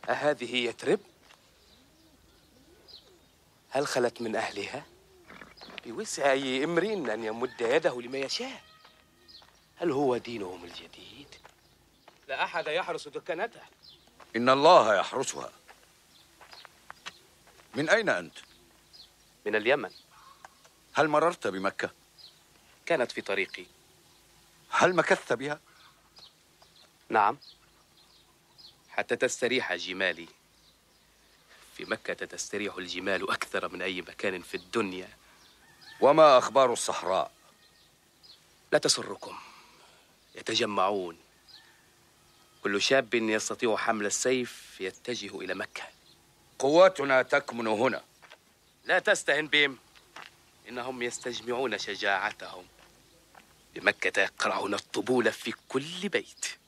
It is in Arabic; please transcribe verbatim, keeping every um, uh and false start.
أهذه يثرب؟ هل خلت من أهلها؟ بوسع أي امرئ أن يمد يده لما يشاء. هل هو دينهم الجديد؟ لا أحد يحرس دكانتها. إن الله يحرسها. من أين أنت؟ من اليمن. هل مررت بمكة؟ كانت في طريقي. هل مكثت بها؟ نعم، حتى تستريح جمالي. في مكة تستريح الجمال أكثر من أي مكان في الدنيا. وما أخبار الصحراء؟ لا تسركم، يتجمعون. كل شاب يستطيع حمل السيف يتجه إلى مكة. قواتنا تكمن هنا. لا تستهن بهم، إنهم يستجمعون شجاعتهم. بمكة يقرعون الطبول في كل بيت.